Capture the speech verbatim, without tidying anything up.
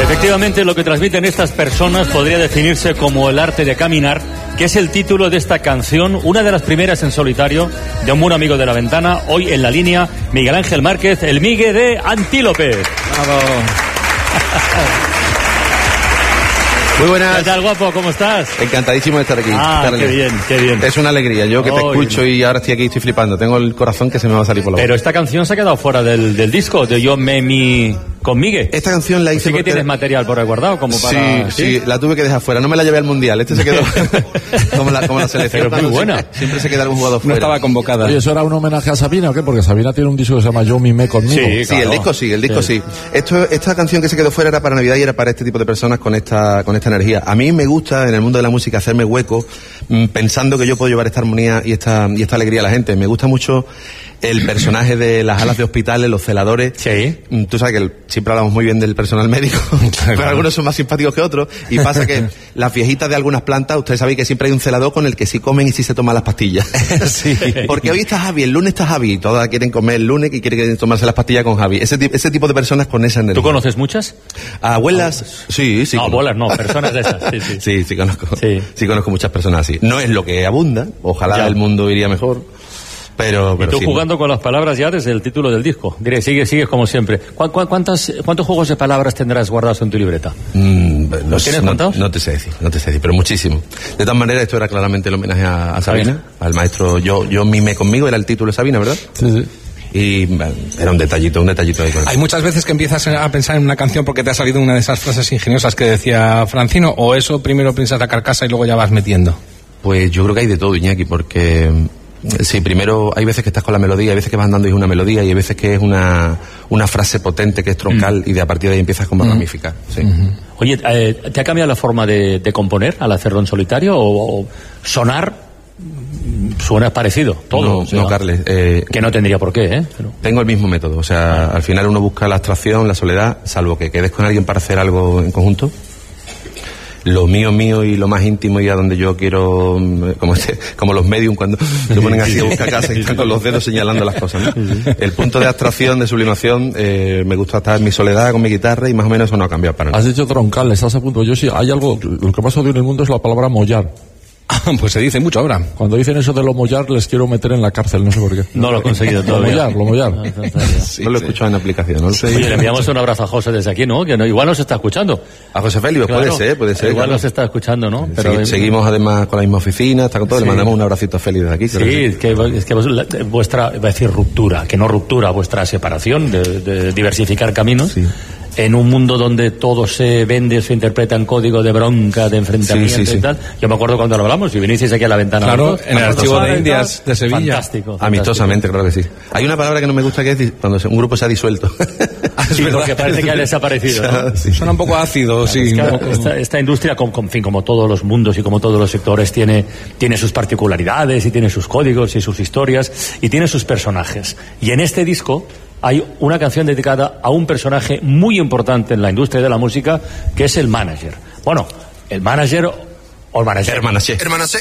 Efectivamente, lo que transmiten estas personas podría definirse como el arte de caminar, que es el título de esta canción, una de las primeras en solitario de un buen amigo de La Ventana. Hoy en la línea, Miguel Ángel Márquez, el Migue de Antílope. Bravo. Muy buenas. ¿Qué tal, guapo? ¿Cómo estás? Encantadísimo de estar aquí. Ah, Carles. qué bien, qué bien. Es una alegría. Yo que te Oh, escucho y ahora estoy aquí, estoy flipando. Tengo el corazón que se me va a salir por la boca. Pero esta canción se ha quedado fuera del, del disco, de Yo me mi con Migue. Esta canción la hice Sí que porque... tienes material por resguardado, como para... Sí, sí, la tuve que dejar fuera. No me la llevé al Mundial. Este se quedó como, la, como la selección. Pero muy buena. Siempre, siempre se queda algún jugador No fuera. estaba convocada. Oye, ¿eso era un homenaje a Sabina o qué? Porque Sabina tiene un disco que se llama Yo mimé conmigo. Sí, Sí, claro. el disco sí, el disco sí. sí. Esto, esta canción que se quedó fuera era para Navidad y era para este tipo de personas con esta, con esta energía. A mí me gusta en el mundo de la música hacerme hueco mmm, pensando que yo puedo llevar esta armonía y esta, y esta alegría a la gente. Me gusta mucho el personaje de las alas de hospitales, los celadores. Sí. Mm, Tú sabes que el, siempre hablamos muy bien del personal médico, pero algunos son más simpáticos que otros. Y pasa que las viejitas de algunas plantas, ustedes saben que siempre hay un celador con el que sí comen y sí se toman las pastillas. Sí. Porque hoy está Javi, el lunes está Javi, todas quieren comer el lunes y quieren tomarse las pastillas con Javi. Ese, ese tipo de personas con esa energía. ¿Tú conoces muchas? Abuelas, sí, sí. No, conozco. abuelas no, personas de esas. Sí, sí. Sí, sí conozco. Sí. Sí. conozco muchas personas así. No es lo que abunda, ojalá Ya. el mundo iría mejor, pero... Y pero tú sí. jugando con las palabras ya desde el título del disco. Diré, sigue, sigues como siempre. ¿Cu cu cuántas, ¿Cuántos juegos de palabras tendrás guardados en tu libreta? Mm, no, ¿Los tienes no, contados? no te sé decir, no te sé decir, pero muchísimo. De todas maneras, esto era claramente el homenaje a, a Sabina, al maestro Yo, yo mimé conmigo, era el título de Sabina, ¿verdad? Sí, sí. Y bueno, era un detallito, un detallito ahí con Hay muchas veces que empiezas a pensar en una canción porque te ha salido una de esas frases ingeniosas que decía Francino, o eso primero piensas la carcasa y luego ya vas metiendo. Pues yo creo que hay de todo, Iñaki, porque sí, primero hay veces que estás con la melodía, hay veces que vas andando y es una melodía, y hay veces que es una, una frase potente que es troncal, mm. y de a partir de ahí empiezas como a ramificar. Sí. Mm-hmm. Oye, eh, ¿te ha cambiado la forma de, de componer al hacerlo en solitario? ¿O, o sonar? Suena parecido, todo. No, o sea, no, Carles. Eh, que no tendría por qué, ¿eh? Pero... Tengo el mismo método, o sea, al final uno busca la abstracción, la soledad, salvo que quedes con alguien para hacer algo en conjunto. Lo mío, mío y lo más íntimo y a donde yo quiero, como este, como los medium cuando se ponen así a buscar casa y están con los dedos señalando las cosas, ¿no? El punto de abstracción, de sublimación, eh, me gusta estar en mi soledad con mi guitarra y más o menos eso no ha cambiado para nada. Has dicho troncal, estás a punto. Yo sí, hay algo, lo que más odio en el mundo es la palabra mollar. Pues se dice mucho ahora. Cuando dicen eso de lo mollar, les quiero meter en la cárcel, no sé por qué. No lo he conseguido Lo todavía. mollar, lo mollar. No, no, no, Sí, no lo he escuchado en aplicación, ¿no? Oye, le enviamos un abrazo a José desde aquí, ¿no? Que no, igual nos está escuchando. A José Félix, Claro, puede ser, puede ser. Igual claro. nos está escuchando, ¿no? Segui- eh, seguimos además con la misma oficina, está con todo, Sí. le mandamos un abracito a Félix desde aquí. creo Sí, que es que, es que vos- la- vuestra, iba a decir ruptura, que no ruptura, vuestra separación de, de diversificar caminos. Sí. En un mundo donde todo se vende, se interpreta en código de bronca, de enfrentamiento Sí, sí, sí. y tal. Yo me acuerdo cuando lo hablamos y vinisteis aquí a La Ventana. Claro, los dos, en el a Archivo Portosal de y Indias tal. de Sevilla. Fantástico. fantástico. Amistosamente, claro que sí. Hay una palabra que no me gusta que es di- cuando se- un grupo se ha disuelto. Sí, porque parece que ha desaparecido, ¿no? Sí. Suena un poco ácido, sí. Es que un poco- esta, esta industria, con, con, en fin, como todos los mundos y como todos los sectores, tiene, tiene sus particularidades y tiene sus códigos y sus historias y tiene sus personajes. Y en este disco hay una canción dedicada a un personaje muy importante en la industria de la música, que es el manager. Bueno, el manager o el manager. Hermana, sí. Hermana C.